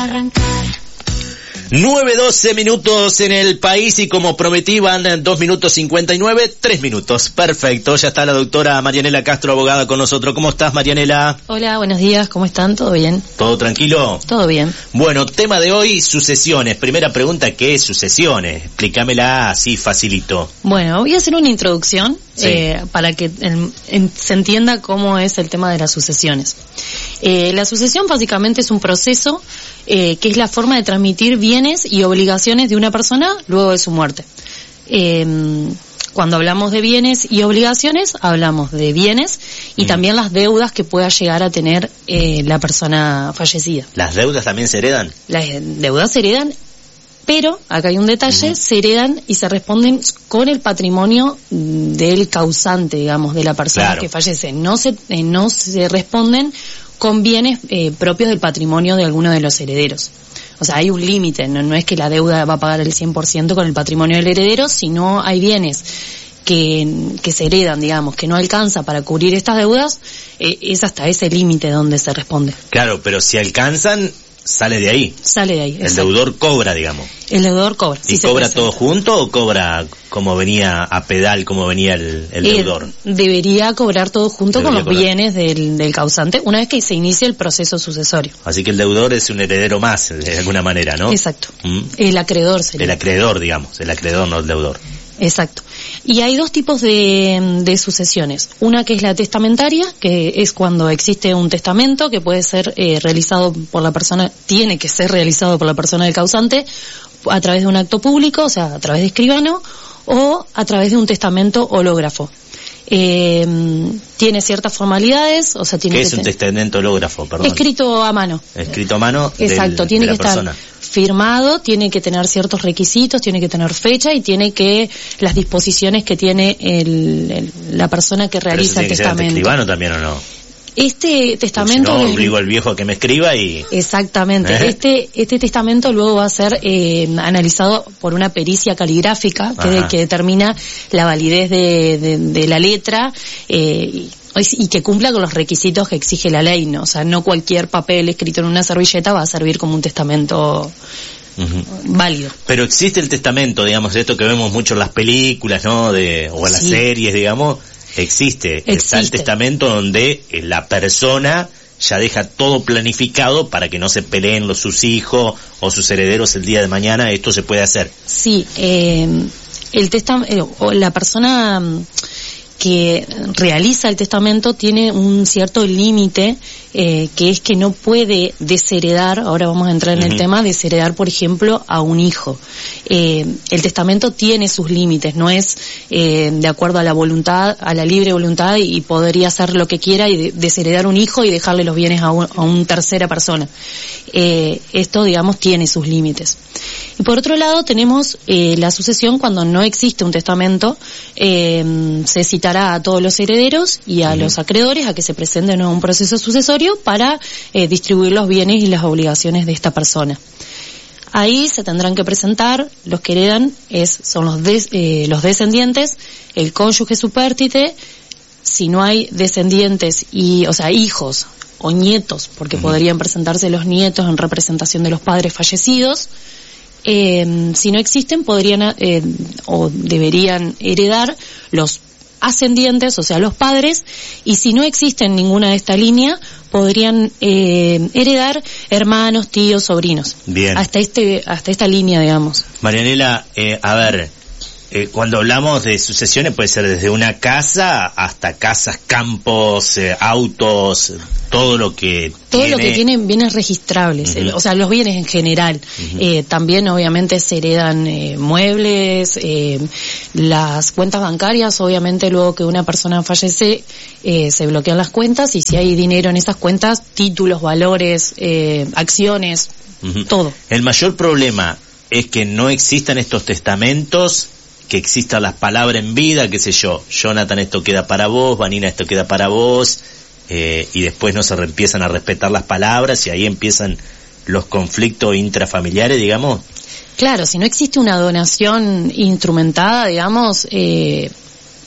arrancar. 9:12 minutos en el país y como prometí van 2 minutos 59, 3 minutos. Perfecto, ya está la doctora Marianela Castro, abogada, con nosotros. ¿Cómo estás, Marianela? Hola, buenos días, ¿cómo están? ¿Todo bien? ¿Todo tranquilo? Todo bien. Bueno, tema de hoy, sucesiones. Primera pregunta, ¿qué es sucesiones? Explícamela así facilito. Bueno, voy a hacer una introducción para que se entienda cómo es el tema de las sucesiones. La sucesión básicamente es un proceso que es la forma de transmitir bienes y obligaciones de una persona luego de su muerte. Cuando hablamos de bienes y obligaciones, hablamos de bienes y también las deudas que pueda llegar a tener la persona fallecida. ¿Las deudas también se heredan? Las deudas se heredan, pero acá hay un detalle, se heredan y se responden con el patrimonio del causante, digamos, de la persona que fallece. No se responden con bienes propios del patrimonio de alguno de los herederos. O sea, hay un límite, no es que la deuda va a pagar el 100% con el patrimonio del heredero, sino hay bienes que se heredan, digamos, que no alcanza para cubrir estas deudas, es hasta ese límite donde se responde. Claro, pero si alcanzan, sale de ahí. Sale de ahí, El deudor cobra, digamos. El deudor cobra. ¿Y cobra todo junto o cobra como venía a pedal, como venía el deudor? Debería cobrar todo junto con los bienes del causante una vez que se inicie el proceso sucesorio. Así que el deudor es un heredero más, de alguna manera, ¿no? Exacto. El acreedor sería. El acreedor, digamos. El acreedor, no el deudor. Exacto. Y hay dos tipos de sucesiones. Una que es la testamentaria, que es cuando existe un testamento que puede ser realizado por la persona, tiene que ser realizado por la persona del causante a través de un acto público, o sea, a través de escribano, o a través de un testamento hológrafo. Tiene ciertas formalidades, o sea, tiene ¿Qué es un testamento hológrafo? Perdón. Escrito a mano. Escrito a mano. Exacto, tiene de la que persona. estar firmado, tiene que tener ciertos requisitos, tiene que tener fecha y tiene que las disposiciones que tiene la persona que realiza el testamento. ¿Tiene que ser escribano también o no? Este testamento... Si no, obligo al viejo a que me escriba y... Exactamente. Este testamento luego va a ser analizado por una pericia caligráfica que determina la validez de la letra y que cumpla con los requisitos que exige la ley, ¿no? O sea, no cualquier papel escrito en una servilleta va a servir como un testamento válido. Pero existe el testamento, digamos, esto que vemos mucho en las películas, ¿no? O en las series, digamos... Existe. Está el testamento donde la persona ya deja todo planificado para que no se peleen sus hijos o sus herederos el día de mañana. Esto se puede hacer. Sí, el testamento, la persona que realiza el testamento tiene un cierto límite que es que no puede desheredar, ahora vamos a entrar en el tema, desheredar, por ejemplo, a un hijo. El testamento tiene sus límites, no es de acuerdo a la voluntad, a la libre voluntad y podría hacer lo que quiera y desheredar un hijo y dejarle los bienes a una tercera persona. Esto, digamos, tiene sus límites. Y por otro lado tenemos la sucesión cuando no existe un testamento, se citará a todos los herederos y a los acreedores a que se presenten a un proceso sucesorio para distribuir los bienes y las obligaciones de esta persona. Ahí se tendrán que presentar, los que heredan son los descendientes, el cónyuge supérstite, si no hay descendientes hijos o nietos, porque podrían presentarse los nietos en representación de los padres fallecidos. Si no existen, podrían o deberían heredar los ascendientes, o sea, los padres, y si no existen ninguna de esta línea, podrían heredar hermanos, tíos, sobrinos. Bien. Hasta esta línea, digamos. Marianela, a ver, cuando hablamos de sucesiones puede ser desde una casa hasta casas, campos, autos, todo lo que tienen bienes registrables, o sea, los bienes en general. También obviamente se heredan muebles, las cuentas bancarias, obviamente luego que una persona fallece se bloquean las cuentas y si hay dinero en esas cuentas, títulos, valores, acciones, todo. El mayor problema es que no existan estos testamentos, que existan las palabras en vida, qué sé yo, Jonathan, esto queda para vos, Vanina, esto queda para vos, y después no se empiezan a respetar las palabras y ahí empiezan los conflictos intrafamiliares, digamos. Claro, si no existe una donación instrumentada, digamos,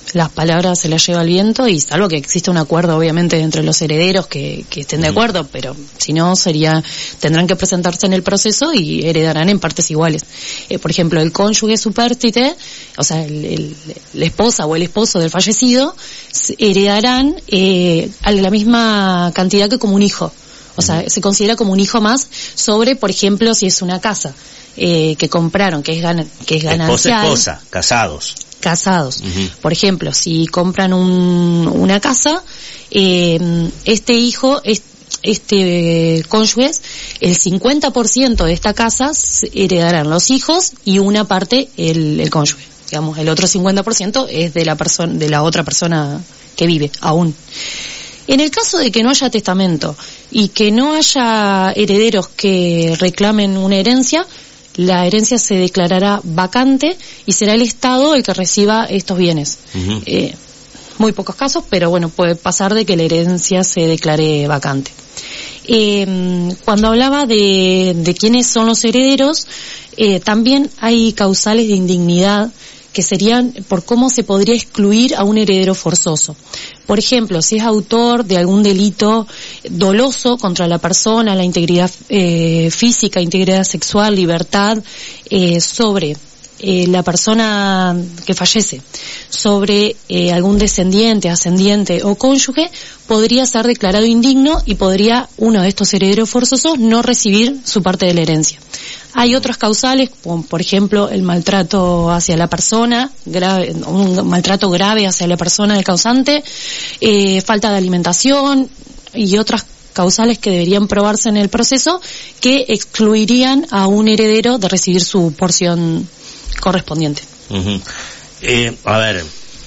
las palabras se las lleva el viento, y salvo que exista un acuerdo obviamente entre los herederos que estén de acuerdo, pero si no tendrán que presentarse en el proceso y heredarán en partes iguales. Por ejemplo, el cónyuge supérstite, o sea, la esposa o el esposo del fallecido, heredarán a la misma cantidad que como un hijo. O sea, se considera como un hijo más sobre, por ejemplo, si es una casa que compraron, que es ganancial. Esposa, casados. Uh-huh. Por ejemplo, si compran una casa, este cónyuge, el 50% de esta casa heredarán los hijos y una parte el cónyuge. Digamos, el otro 50% es de la otra persona que vive aún. En el caso de que no haya testamento y que no haya herederos que reclamen una herencia, la herencia se declarará vacante y será el Estado el que reciba estos bienes. Uh-huh. Muy pocos casos, pero bueno, puede pasar de que la herencia se declare vacante. Cuando hablaba de quiénes son los herederos, también hay causales de indignidad que serían por cómo se podría excluir a un heredero forzoso. Por ejemplo, si es autor de algún delito doloso contra la persona, la integridad física, integridad sexual, libertad, sobre la persona que fallece, sobre algún descendiente, ascendiente o cónyuge, podría ser declarado indigno y podría uno de estos herederos forzosos no recibir su parte de la herencia. Hay otras causales, como por ejemplo el maltrato hacia la persona, un maltrato grave hacia la persona del causante, falta de alimentación y otras causales que deberían probarse en el proceso que excluirían a un heredero de recibir su porción correspondiente. Uh-huh. A ver,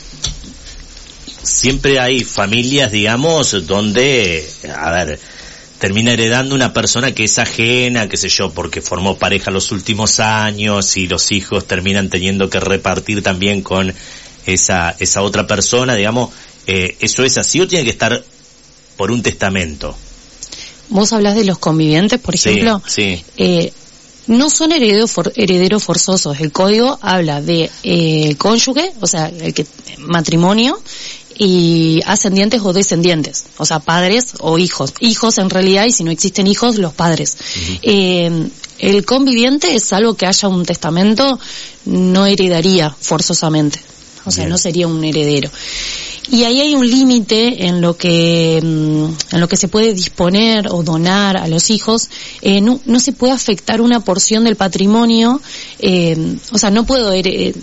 siempre hay familias, digamos, donde, termina heredando una persona que es ajena, qué sé yo, porque formó pareja los últimos años y los hijos terminan teniendo que repartir también con esa otra persona, digamos. ¿Eso es así o tiene que estar por un testamento? ¿Vos hablás de los convivientes, por ejemplo? Sí. No son herederos forzosos. El código habla de cónyuge, o sea, matrimonio, y ascendientes o descendientes, o sea, padres o hijos. Hijos en realidad, y si no existen hijos, los padres. Uh-huh. El conviviente, salvo que haya un testamento, no heredaría forzosamente. O sea, no sería un heredero. Y ahí hay un límite en lo que se puede disponer o donar a los hijos. No se puede afectar una porción del patrimonio. O sea, no puedo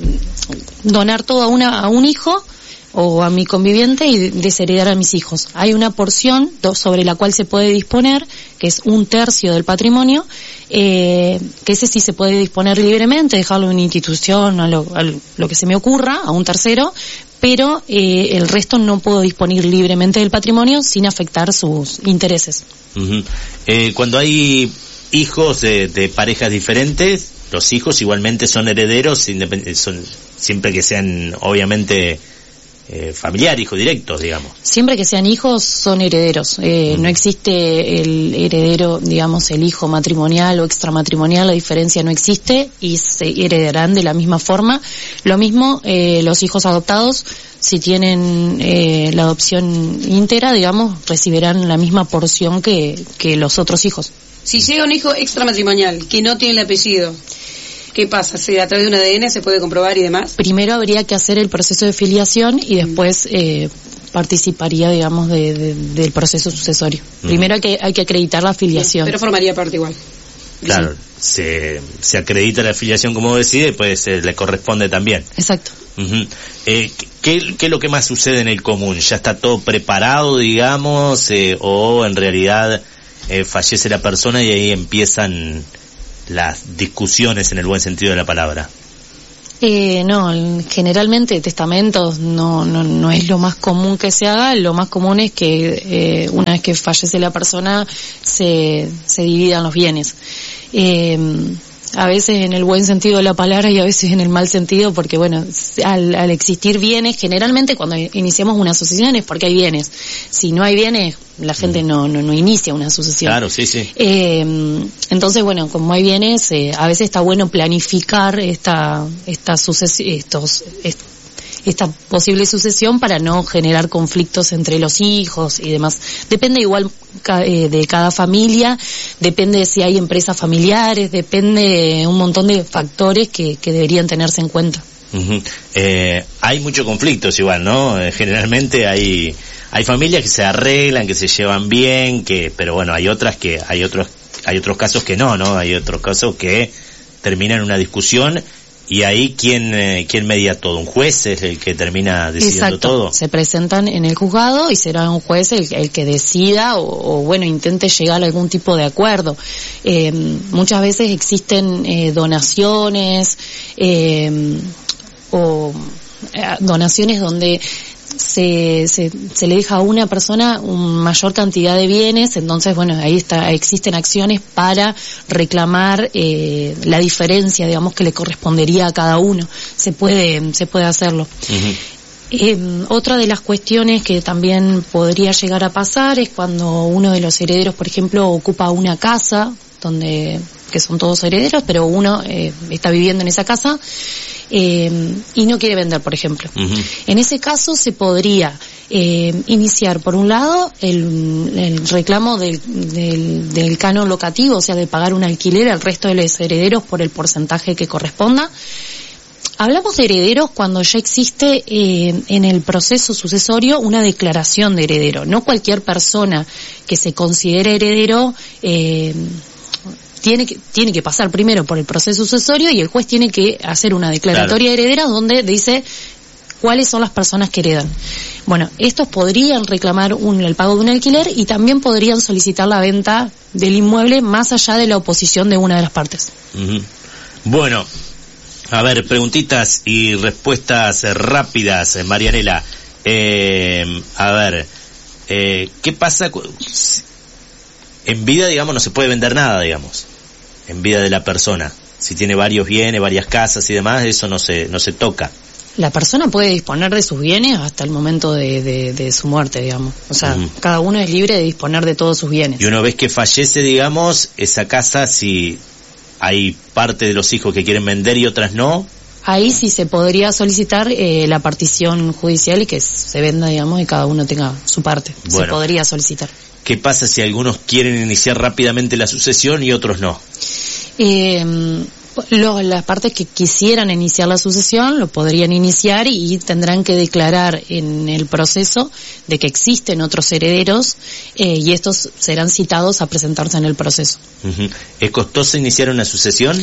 donar todo a un hijo o a mi conviviente y desheredar a mis hijos. Hay una porción sobre la cual se puede disponer, que es 1/3 del patrimonio, que ese sí se puede disponer libremente, dejarlo en una institución, a lo que se me ocurra, a un tercero, pero el resto no puedo disponer libremente del patrimonio sin afectar sus intereses. Uh-huh. Cuando hay hijos de parejas diferentes, los hijos igualmente son herederos, siempre que sean, obviamente, familiar, hijos directos, digamos. Siempre que sean hijos son herederos. No existe el heredero, digamos, el hijo matrimonial o extramatrimonial, la diferencia no existe y se heredarán de la misma forma. Lo mismo los hijos adoptados, si tienen la adopción íntegra, digamos, recibirán la misma porción que los otros hijos. Si llega un hijo extramatrimonial que no tiene el apellido, ¿qué pasa? ¿Si a través de un ADN se puede comprobar y demás? Primero habría que hacer el proceso de filiación y después participaría, digamos, del proceso sucesorio. Primero hay que acreditar la filiación. Pero formaría parte igual. Claro, sí. Se acredita la filiación como decide, pues le corresponde también. Exacto. Uh-huh. ¿Qué es lo que más sucede en el común? ¿Ya está todo preparado, digamos, o en realidad fallece la persona y ahí empiezan las discusiones en el buen sentido de la palabra? No, generalmente testamentos no es lo más común que se haga. Lo más común es que una vez que fallece la persona se dividan los bienes. A veces en el buen sentido de la palabra y a veces en el mal sentido, porque bueno, al existir bienes, generalmente cuando iniciamos una asociación es porque hay bienes. Si no hay bienes, la gente no inicia una asociación. Claro, sí. Entonces, bueno, como hay bienes, a veces está bueno planificar esta sucesión, esta posible sucesión para no generar conflictos entre los hijos y demás. Depende igual de cada familia, depende de si hay empresas familiares, depende de un montón de factores que deberían tenerse en cuenta. Uh-huh. Hay muchos conflictos igual, ¿no? Generalmente hay familias que se arreglan, que se llevan bien, pero bueno, hay otros casos que no, hay otros casos que terminan en una discusión y ahí quién media todo, un juez es el que termina decidiendo. Exacto. Todo. Se presentan en el juzgado y será un juez el que decida o bueno, intente llegar a algún tipo de acuerdo. Muchas veces existen donaciones o donaciones donde se le deja a una persona una mayor cantidad de bienes, entonces bueno, ahí existen acciones para reclamar la diferencia, digamos, que le correspondería a cada uno. Se puede hacerlo. Uh-huh. Otra de las cuestiones que también podría llegar a pasar es cuando uno de los herederos, por ejemplo, ocupa una casa que son todos herederos, pero uno está viviendo en esa casa y no quiere vender, por ejemplo. Uh-huh. En ese caso se podría iniciar, por un lado, el reclamo del canon locativo, o sea, de pagar un alquiler al resto de los herederos por el porcentaje que corresponda. Hablamos de herederos cuando ya existe en el proceso sucesorio una declaración de heredero. No cualquier persona que se considere heredero tiene que pasar primero por el proceso sucesorio y el juez tiene que hacer una declaratoria heredera donde dice cuáles son las personas que heredan. Bueno, estos podrían reclamar el pago de un alquiler y también podrían solicitar la venta del inmueble más allá de la oposición de una de las partes. Uh-huh. Bueno, a ver, preguntitas y respuestas rápidas, Marianela. A ver, ¿qué pasa en vida, digamos, no se puede vender nada, digamos, en vida de la persona? Si tiene varios bienes, varias casas y demás, eso no se toca. La persona puede disponer de sus bienes hasta el momento de su muerte, digamos. O sea, cada uno es libre de disponer de todos sus bienes. Y una vez que fallece, digamos, esa casa, si hay parte de los hijos que quieren vender y otras no, ahí sí se podría solicitar la partición judicial y que se venda, digamos, y cada uno tenga su parte. Bueno, se podría solicitar. ¿Qué pasa si algunos quieren iniciar rápidamente la sucesión y otros no? Las partes que quisieran iniciar la sucesión lo podrían iniciar y tendrán que declarar en el proceso de que existen otros herederos y estos serán citados a presentarse en el proceso. Uh-huh. ¿Es costoso iniciar una sucesión?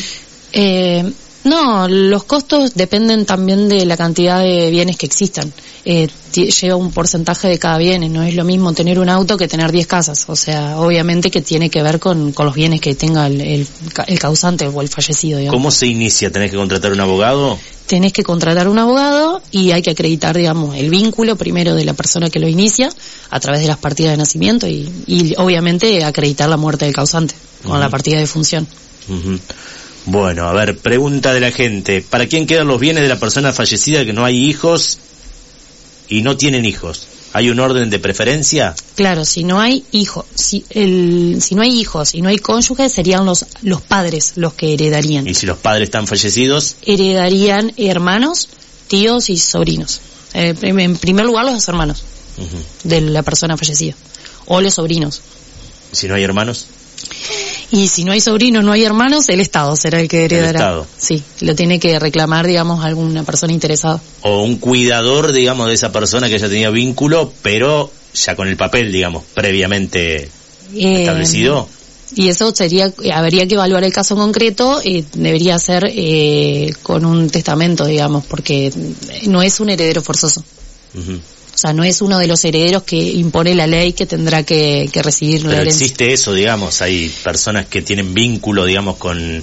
No, los costos dependen también de la cantidad de bienes que existan. Lleva un porcentaje de cada bien, no es lo mismo tener un auto que tener 10 casas. O sea, obviamente que tiene que ver con los bienes que tenga el causante o el fallecido, digamos. ¿Cómo se inicia? ¿Tenés que contratar un abogado? Tenés que contratar un abogado y hay que acreditar, digamos, el vínculo primero de la persona que lo inicia a través de las partidas de nacimiento y obviamente acreditar la muerte del causante con la partida de función. Uh-huh. Bueno, a ver, pregunta de la gente. ¿Para quién quedan los bienes de la persona fallecida que no hay hijos y no tienen hijos? ¿Hay un orden de preferencia? Claro, si no hay hijos, si no hay hijos y no hay cónyuges, serían los padres los que heredarían. ¿Y si los padres están fallecidos? Heredarían hermanos, tíos y sobrinos. En primer lugar, los hermanos de la persona fallecida. O los sobrinos. ¿Si no hay hermanos? Y si no hay sobrinos, no hay hermanos, el Estado será el que heredará. El Estado. Sí, lo tiene que reclamar, digamos, alguna persona interesada. O un cuidador, digamos, de esa persona que ya tenía vínculo, pero ya con el papel, digamos, previamente establecido. Y eso habría que evaluar el caso en concreto, debería ser con un testamento, digamos, porque no es un heredero forzoso. Uh-huh. O sea, no es uno de los herederos que impone la ley que tendrá que recibir la herencia. Pero existe eso, digamos, hay personas que tienen vínculo, digamos, con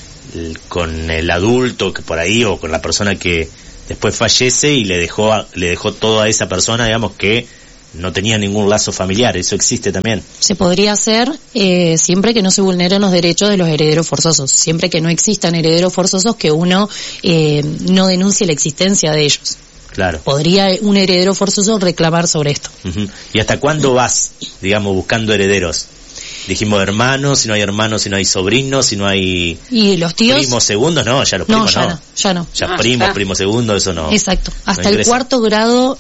el adulto que por ahí o con la persona que después fallece y le dejó todo a esa persona, digamos, que no tenía ningún lazo familiar. Eso existe también. Se podría hacer siempre que no se vulneren los derechos de los herederos forzosos, siempre que no existan herederos forzosos que uno no denuncie la existencia de ellos. Claro. Podría un heredero forzoso reclamar sobre esto. Uh-huh. ¿Y hasta cuándo vas, digamos, buscando herederos? Dijimos hermanos, si no hay sobrinos, si no hay... Y los tíos... Primos segundos, no, ya los primos no. Ya no. Ya primos, primos segundos, eso no. Exacto. Hasta no el cuarto grado,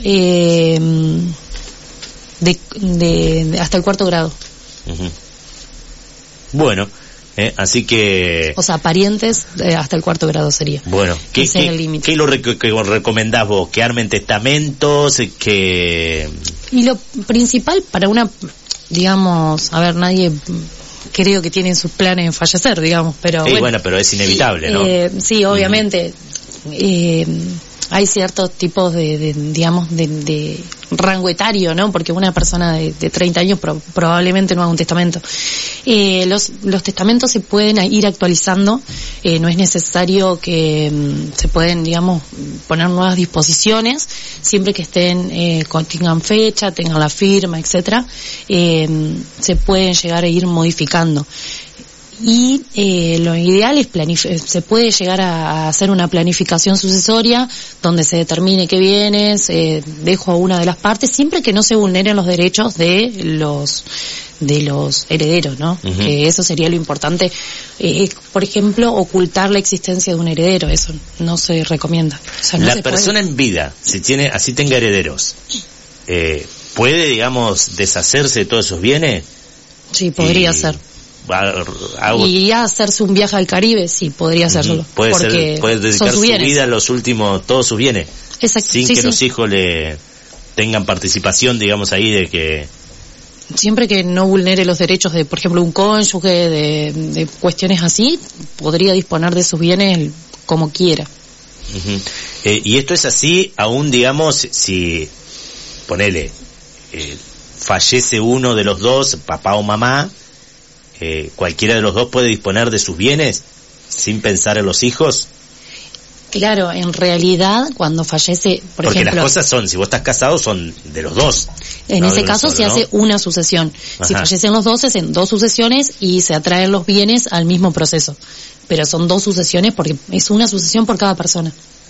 hasta el cuarto grado. Uh-huh. Bueno, así que... O sea, parientes hasta el cuarto grado sería. Bueno, ¿qué lo recomendás vos? ¿Que armen testamentos? ¿Que...? Y lo principal para una... Digamos, a ver, nadie creo que tiene sus planes en fallecer, digamos, pero bueno, pero es inevitable, ¿no? Sí, obviamente. Hay ciertos tipos de rango etario, ¿no? Porque una persona de 30 años probablemente no haga un testamento. Los testamentos se pueden ir actualizando, no es necesario que se pueden, digamos, poner nuevas disposiciones, siempre que tengan fecha, tengan la firma, etcétera, se pueden llegar a ir modificando. Y lo ideal es se puede llegar a hacer una planificación sucesoria donde se determine qué bienes dejo a una de las partes, siempre que no se vulneren los derechos de los herederos, ¿no? Uh-huh. Eso sería lo importante. Por ejemplo, ocultar la existencia de un heredero, eso no se recomienda. O sea, la persona en vida, así tenga herederos, ¿puede, digamos, deshacerse de todos esos bienes? Sí, podría ser. Y ya hacerse un viaje al Caribe, sí, podría hacerlo. Puede dedicar su vida a los últimos, todos sus bienes. Exacto. Sin que los hijos le tengan participación, digamos, ahí de que... Siempre que no vulnere los derechos de, por ejemplo, un cónyuge, de cuestiones así, podría disponer de sus bienes como quiera. Uh-huh. Y esto es así, aún, digamos, si, ponele, fallece uno de los dos, papá o mamá, cualquiera de los dos puede disponer de sus bienes sin pensar en los hijos. Claro, en realidad cuando fallece, porque ejemplo, las cosas son, si vos estás casado, son de los dos. En ese caso se hace una sucesión. Ajá. Si fallecen los dos, se hacen dos sucesiones y se atraen los bienes al mismo proceso. Pero son dos sucesiones porque es una sucesión por cada persona.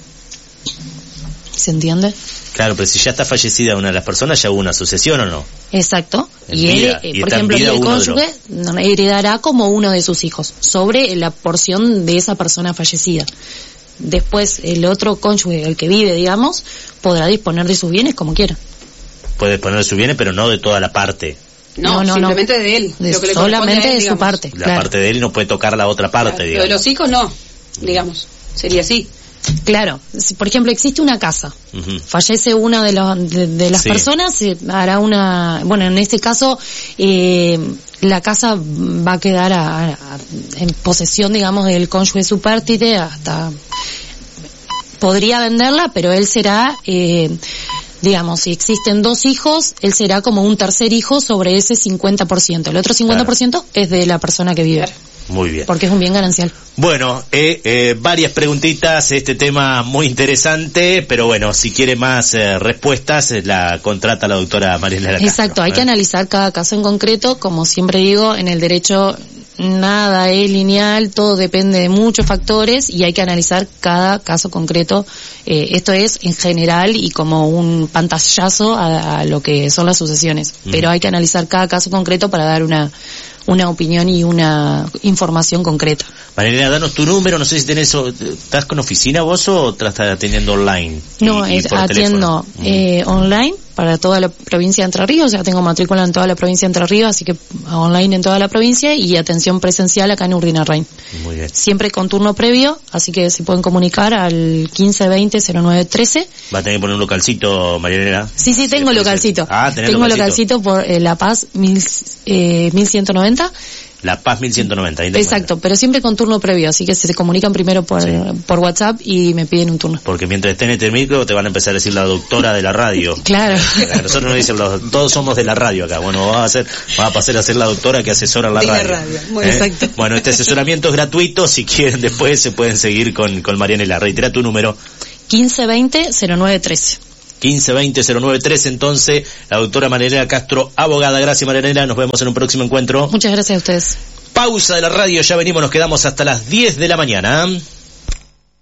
¿Se entiende? Claro, pero si ya está fallecida una de las personas, ya hubo una sucesión, ¿o no? Exacto. Y él, por ejemplo, el cónyuge heredará como uno de sus hijos sobre la porción de esa persona fallecida. Después, el otro cónyuge, el que vive, digamos, podrá disponer de sus bienes como quiera. Puede disponer de sus bienes, pero no de toda la parte. No, simplemente de él. Solamente de su parte. La parte de él no puede tocar la otra parte, claro. Digamos. Lo de los hijos no, digamos. Sería así. Claro, si por ejemplo existe una casa, uh-huh. Fallece una de las personas, se hará bueno, en este caso la casa va a quedar en posesión, digamos, del cónyuge supérstite, hasta podría venderla, pero él será, digamos, si existen dos hijos, él será como un tercer hijo sobre ese 50%, el otro 50% claro. Es de la persona que vive. Muy bien. Porque es un bien ganancial. Bueno, varias preguntitas, este tema muy interesante, pero bueno, si quiere más respuestas, la contrata la doctora Mariela Castro. Exacto, hay que analizar cada caso en concreto, como siempre digo, en el derecho nada es lineal, todo depende de muchos factores y hay que analizar cada caso concreto. Esto es en general y como un pantallazo a lo que son las sucesiones, pero hay que analizar cada caso concreto para dar una opinión y una información concreta. Mariela, danos tu número, no sé si ¿estás con oficina vos o estás atendiendo online? No, atiendo online para toda la provincia de Entre Ríos, ya tengo matrícula en toda la provincia de Entre Ríos, así que online en toda la provincia y atención presencial acá en Urdinarrain. Muy bien. Siempre con turno previo, así que se pueden comunicar al 1520-0913. ¿Va a tener que poner un localcito, Mariela? Sí, tengo localcito. Tengo localcito por La Paz 1190. La Paz 1190. Exacto, pero siempre con turno previo, así que se comunican primero por WhatsApp y me piden un turno. Porque mientras estén en este micro te van a empezar a decir la doctora de la radio. Claro. Nosotros nos dicen, todos somos de la radio acá. Bueno, vas a pasar a ser la doctora que asesora la radio. La radio. Bueno, exacto. Bueno, este asesoramiento es gratuito, si quieren después se pueden seguir con Marianela. Reitera tu número. 1520-0913. 1520-0913, entonces, la doctora Marianela Castro, abogada. Gracias, Marianela, nos vemos en un próximo encuentro. Muchas gracias a ustedes. Pausa de la radio, ya venimos, nos quedamos hasta las 10 de la mañana.